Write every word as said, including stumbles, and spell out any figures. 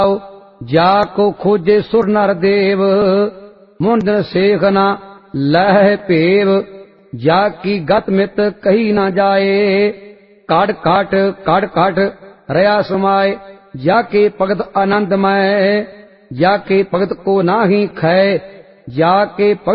जाको खोजे सुर नर देव, मुंड सेख न लह पेव। जाकी गत मित कही न जाए, काट काट काट काट रया समाए। जाके भगत आनंदमय, जाके भगत को नाही खै। जाके